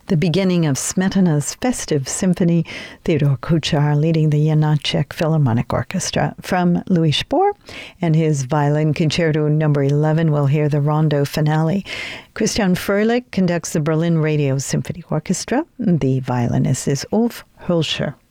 The beginning of Smetana's Festive Symphony, Theodore Kuchar leading the Janáček Philharmonic Orchestra. From Louis Spohr and his Violin Concerto No. 11, we'll hear the Rondo Finale. Christian Fröhlich conducts the Berlin Radio Symphony Orchestra. The violinist is Ulf Hölscher.